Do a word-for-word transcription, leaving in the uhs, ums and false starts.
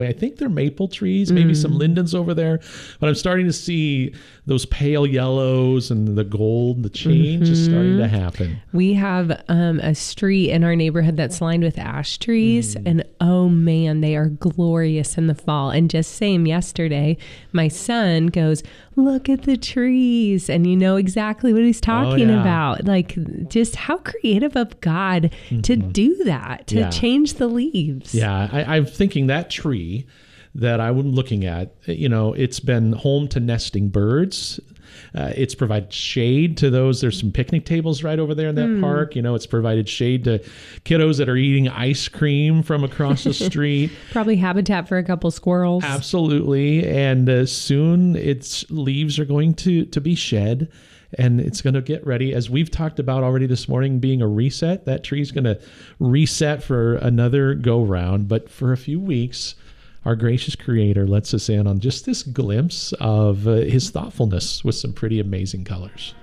I think they're maple trees, maybe mm. some lindens over there, but I'm starting to see those pale yellows and the gold, the change mm-hmm. is starting to happen. We have um, a street in our neighborhood that's lined with ash trees, mm. and oh man, they are glorious in the fall. And just same yesterday, my son goes, look at the trees, and you know exactly what he's talking oh, yeah. about. Like, just how creative of God mm-hmm. to do that, to yeah. change the leaves. Yeah, I, I'm thinking that tree that I'm looking at, you know, it's been home to nesting birds. Uh, it's provided shade to those. There's some picnic tables right over there in that mm. park. You know, it's provided shade to kiddos that are eating ice cream from across the street. Probably habitat for a couple squirrels. Absolutely. And uh, soon its leaves are going to, to be shed. And it's going to get ready, as we've talked about already this morning, being a reset. That tree's going to reset for another go round. But for a few weeks, our gracious Creator lets us in on just this glimpse of uh, his thoughtfulness with some pretty amazing colors.